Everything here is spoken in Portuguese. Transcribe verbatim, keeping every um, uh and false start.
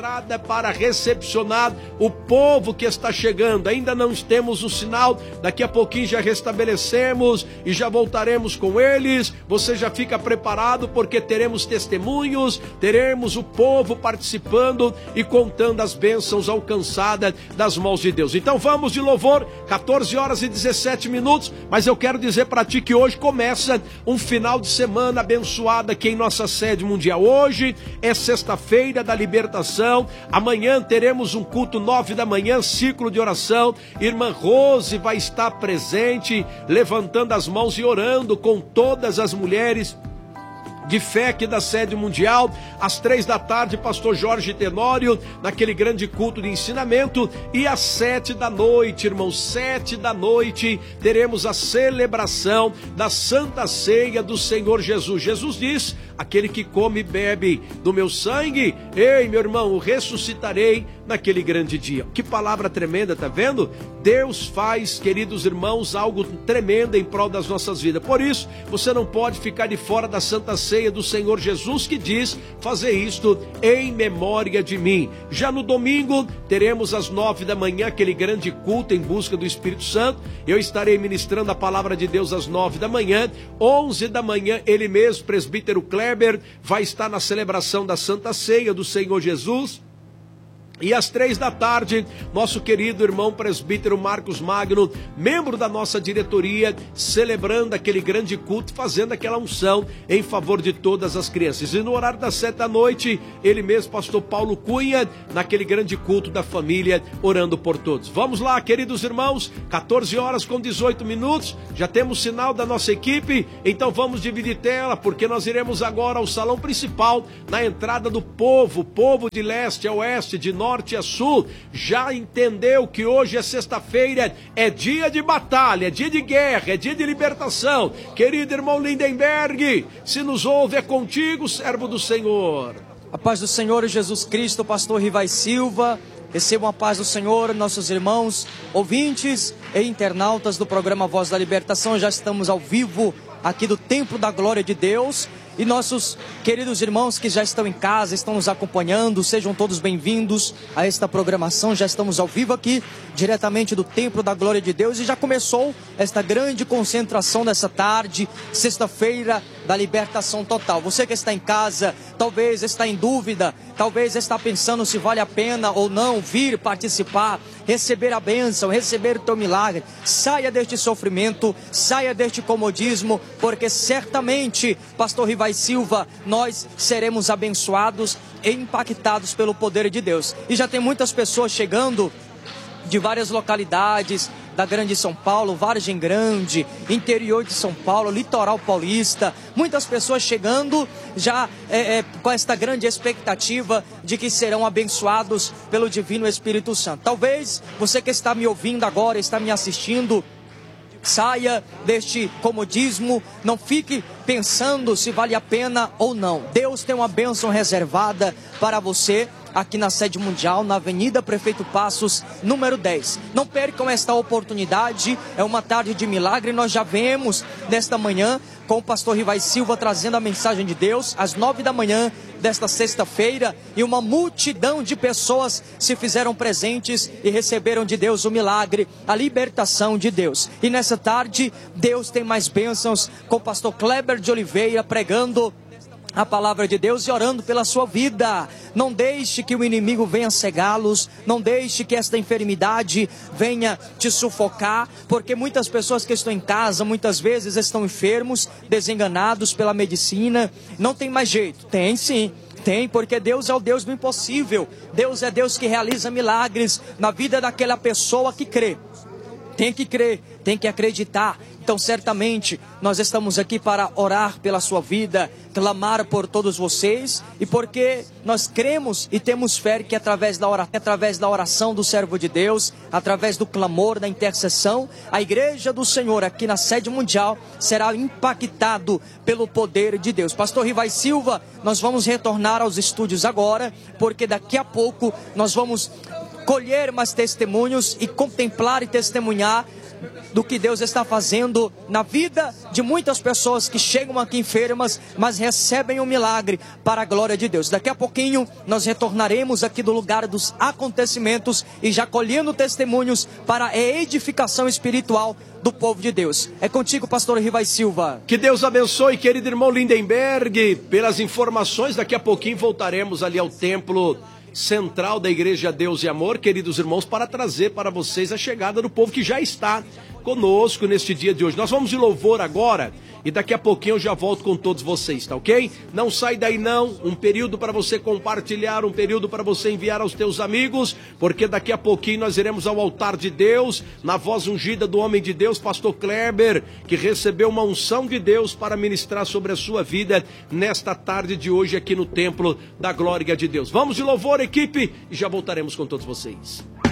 preparada para recepcionar o povo que está chegando. Ainda não temos o sinal, daqui a pouquinho já restabelecemos e já voltaremos com eles. Você já fica preparado, porque teremos testemunhos, teremos o povo participando e contando as bênçãos alcançadas das mãos de Deus. Então vamos de louvor, quatorze horas e dezessete minutos, mas eu quero dizer para ti que hoje começa um final de semana abençoado aqui em nossa sede mundial. Hoje é sexta-feira da libertação, amanhã teremos um culto nove da manhã, ciclo de oração. Irmã Rose vai estar presente, levantando as mãos e orando com todas as mulheres de fé aqui da sede mundial. Às três da tarde, pastor Jorge Tenório, naquele grande culto de ensinamento. E às sete da noite, irmãos, sete da noite, teremos a celebração da Santa Ceia do Senhor Jesus. Jesus diz: aquele que come e bebe do meu sangue, ei, meu irmão, o ressuscitarei naquele grande dia. Que palavra tremenda, tá vendo? Deus faz, queridos irmãos, algo tremendo em prol das nossas vidas. Por isso, você não pode ficar de fora da Santa Ceia do Senhor Jesus, que diz: fazer isto em memória de mim. Já no domingo, teremos às nove da manhã aquele grande culto em busca do Espírito Santo. Eu estarei ministrando a palavra de Deus às nove da manhã. Onze da manhã, ele mesmo, presbítero Kleber, vai estar na celebração da Santa Ceia do Senhor Jesus. E às três da tarde, nosso querido irmão presbítero Marcos Magno, membro da nossa diretoria, celebrando aquele grande culto, fazendo aquela unção em favor de todas as crianças. E no horário das sete da noite, ele mesmo, pastor Paulo Cunha, naquele grande culto da família, orando por todos. Vamos lá, queridos irmãos, quatorze horas com dezoito minutos, já temos sinal da nossa equipe, então vamos dividir tela, porque nós iremos agora ao salão principal, na entrada do povo, povo de leste a oeste, de norte norte a sul. Já entendeu que hoje é sexta-feira, é dia de batalha, é dia de guerra, é dia de libertação. Querido irmão Lindenberg, se nos ouve, é contigo, servo do Senhor. A paz do Senhor Jesus Cristo, pastor Rivai Silva. Recebam a paz do Senhor, nossos irmãos, ouvintes e internautas do programa Voz da Libertação. Já estamos ao vivo aqui do Templo da Glória de Deus. E nossos queridos irmãos que já estão em casa, estão nos acompanhando, sejam todos bem-vindos a esta programação. Já estamos ao vivo aqui, diretamente do Templo da Glória de Deus, e já começou esta grande concentração dessa tarde, sexta-feira da libertação total. Você que está em casa, talvez está em dúvida, talvez está pensando se vale a pena ou não vir participar, receber a bênção, receber o teu milagre. Saia deste sofrimento, saia deste comodismo, porque certamente, pastor Rivai Silva, nós seremos abençoados e impactados pelo poder de Deus. E já tem muitas pessoas chegando de várias localidades da grande São Paulo, Vargem Grande, interior de São Paulo, litoral paulista. Muitas pessoas chegando já é, é, com esta grande expectativa de que serão abençoados pelo Divino Espírito Santo. Talvez você que está me ouvindo agora, está me assistindo, saia deste comodismo, não fique pensando se vale a pena ou não. Deus tem uma bênção reservada para você aqui na sede mundial, na Avenida Prefeito Passos, número dez. Não percam esta oportunidade, é uma tarde de milagre. Nós já vemos nesta manhã com o pastor Rivai Silva trazendo a mensagem de Deus às nove da manhã desta sexta-feira, e uma multidão de pessoas se fizeram presentes e receberam de Deus o milagre, a libertação de Deus. E nessa tarde, Deus tem mais bênçãos com o pastor Kleber de Oliveira pregando a palavra de Deus e orando pela sua vida. Não deixe que o inimigo venha cegá-los, não deixe que esta enfermidade venha te sufocar, porque muitas pessoas que estão em casa, muitas vezes estão enfermos, desenganados pela medicina. Não tem mais jeito. Tem sim, tem, porque Deus é o Deus do impossível. Deus é Deus que realiza milagres na vida daquela pessoa que crê. Tem que crer, tem que acreditar. Então certamente nós estamos aqui para orar pela sua vida, clamar por todos vocês, e porque nós cremos e temos fé que através da oração, através da oração do servo de Deus, através do clamor, da intercessão, a igreja do Senhor aqui na sede mundial será impactado pelo poder de Deus. Pastor Rivai Silva, nós vamos retornar aos estúdios agora, porque daqui a pouco nós vamos colher mais testemunhos e contemplar e testemunhar do que Deus está fazendo na vida de muitas pessoas que chegam aqui enfermas, mas recebem um milagre para a glória de Deus. Daqui a pouquinho nós retornaremos aqui do lugar dos acontecimentos e já colhendo testemunhos para a edificação espiritual do povo de Deus. É contigo, pastor Rivai Silva. Que Deus abençoe, querido irmão Lindenberg, pelas informações. Daqui a pouquinho voltaremos ali ao templo central da Igreja Deus e Amor, queridos irmãos, para trazer para vocês a chegada do povo que já está conosco neste dia de hoje. Nós vamos de louvor agora e daqui a pouquinho eu já volto com todos vocês, tá ok? Não sai daí não, um período para você compartilhar, um período para você enviar aos teus amigos, porque daqui a pouquinho nós iremos ao altar de Deus, na voz ungida do homem de Deus, pastor Kleber, que recebeu uma unção de Deus para ministrar sobre a sua vida nesta tarde de hoje aqui no templo da glória de Deus. Vamos de louvor, equipe, e já voltaremos com todos vocês.